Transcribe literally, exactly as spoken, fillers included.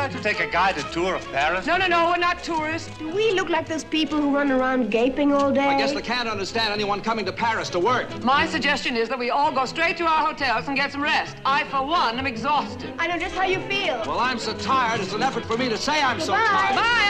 like to take a guided tour of Paris? No, no, no, we're not tourists. Do we look like those people who run around gaping all day? I guess they can't understand anyone coming to Paris to work. My suggestion is that we all go straight to our hotels and get some rest. I, for one, am exhausted. I know just how you feel. Well, I'm so tired, it's an effort for me to say I'm so Goodbye. tired. Bye!